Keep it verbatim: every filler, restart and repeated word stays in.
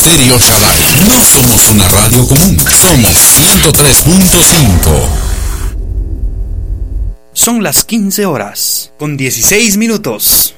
Stereo Shaddai. No somos una radio común, somos ciento tres punto cinco. Son las quince horas, con dieciséis minutos.